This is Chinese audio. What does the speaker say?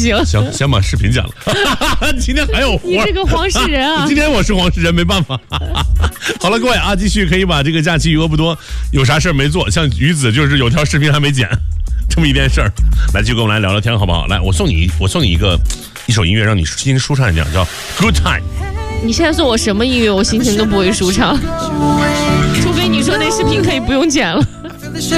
行。 行，先把视频剪了。今天还有活， 你这个黄世仁啊！ 今天我是黄世仁，没办法。好了，各位啊，继续可以把这个假期余额不多，有啥事儿没做，像鱼子就是有条视频还没剪，这么一件事儿。来，就跟我们来聊聊天好不好？来，我送你一首音乐，让你心情舒畅一点，叫 Good Time。 你现在送我什么音乐，我心情都不会舒畅，除非你说那视频可以不用剪了。